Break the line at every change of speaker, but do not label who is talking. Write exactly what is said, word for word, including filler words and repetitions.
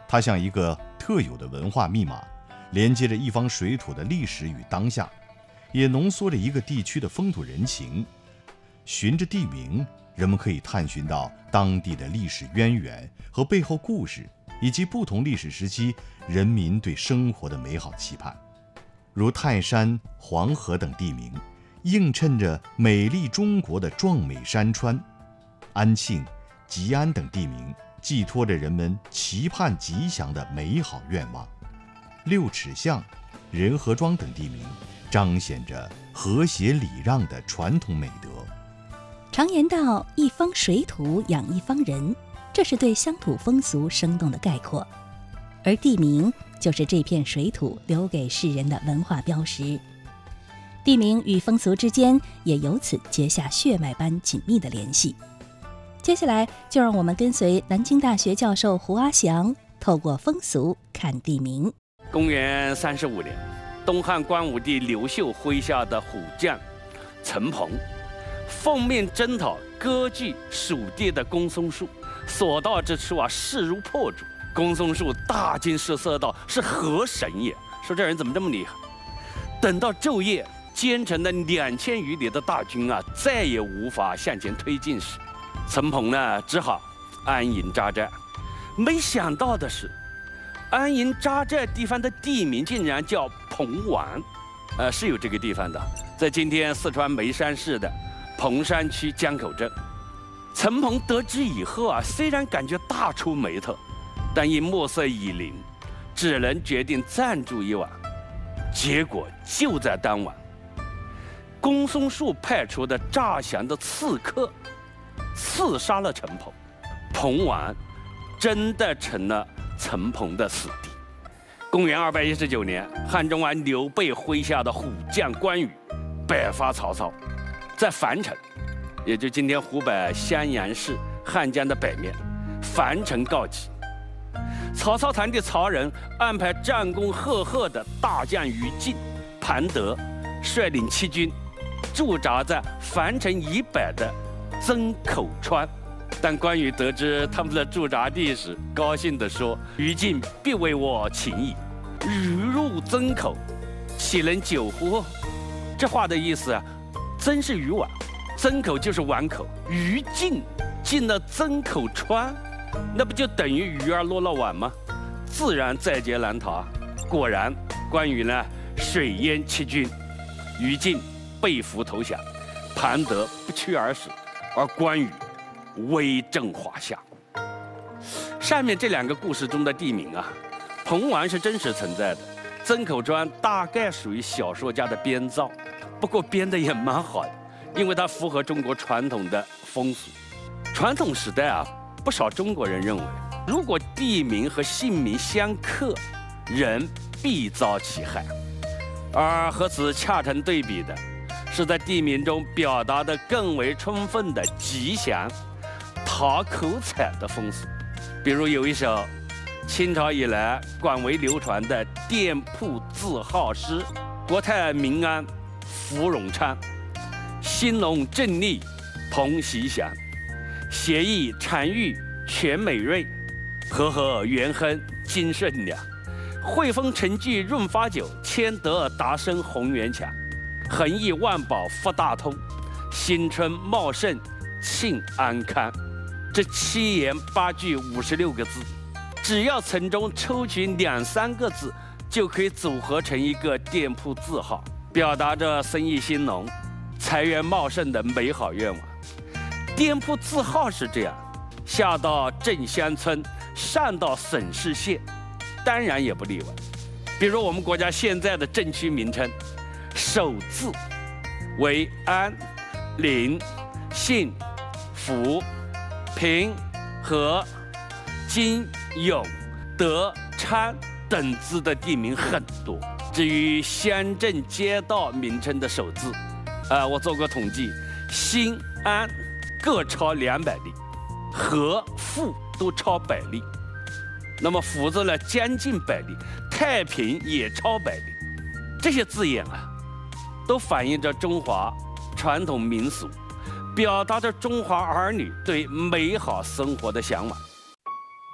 它像一个特有的文化密码，连接着一方水土的历史与当下，也浓缩着一个地区的风土人情。循着地名，人们可以探寻到当地的历史渊源和背后故事，以及不同历史时期人民对生活的美好期盼。如泰山、黄河等地名，映衬着美丽中国的壮美山川；安庆、吉安等地名，寄托着人们期盼吉祥的美好愿望。六尺巷、仁和庄等地名，彰显着和谐礼让的传统美德。
常言道，一方水土养一方人，这是对乡土风俗生动的概括。而地名就是这片水土留给世人的文化标识，地名与风俗之间也由此结下血脉般紧密的联系。接下来就让我们跟随南京大学教授胡阿祥，透过风俗看地名。
公元三十五年，东汉光武帝刘秀麾下的虎将陈鹏奉命征讨割据蜀地的公孙述，所到之处啊，势如破竹。公孙述大惊失色道：“是何神也？说这人怎么这么厉害？”等到昼夜，兼程的两千余里的大军啊，再也无法向前推进时，陈鹏呢，只好安营扎寨。没想到的是，安营扎寨地方的地名竟然叫彭湾，呃，是有这个地方的，在今天四川眉山市的彭山区江口镇。陈鹏得知以后啊，虽然感觉大出眉头，但因暮色已临，只能决定暂住一晚。结果就在当晚，公孙述派出的诈降的刺客刺杀了陈鹏，彭湾真的成了陈鹏的死地。公元二百一十九年，汉中王刘备麾下的虎将关羽北伐曹操，在樊城，也就今天湖北襄阳市汉江的北面，樊城告急。曹操堂弟曹仁安排战功赫赫的大将于禁、庞德率领七军驻扎在樊城以北的曾口川。但关羽得知他们的驻扎地时，高兴地说：“于禁必为我请矣，鱼入曾口，岂能久乎？”这话的意思啊，曾是鱼碗，曾口就是碗口，于禁进了曾口川，那不就等于鱼儿落了碗吗？自然在劫难逃。果然，关羽呢水淹七军，于禁被俘投降，庞德不屈而死，而关羽威震华夏。上面这两个故事中的地名啊，彭湾是真实存在的，曾口川大概属于小说家的编造，不过编的也蛮好的，因为它符合中国传统的风俗。传统时代啊，不少中国人认为，如果地名和姓名相克，人必遭其害。而和此恰成对比的，是在地名中表达的更为充分的吉祥、讨口彩的风俗。比如有一首清朝以来广为流传的店铺字号诗：“国泰民安福荣昌，兴隆正利彭习祥，协议常遇全美瑞，和和元亨金顺良，汇丰陈具润发酒，千德达生宏源强，恒益万宝福大通，新春茂盛庆安康。”这七言八句五十六个字，只要从中抽取两三个字，就可以组合成一个店铺字号，表达着生意兴隆、财源茂盛的美好愿望。店铺字号是这样，下到镇乡村，上到省市县，当然也不例外。比如我们国家现在的镇区名称，首字为安、临、信、福、平、和、金、永、德、昌等字的地名很多。至于乡镇街道名称的首字，呃，我做过统计，新、安各超两百例，和、富都超百例，那么福字呢将近百例，太平也超百例。这些字眼啊，都反映着中华传统民俗，表达着中华儿女对美好生活的向往。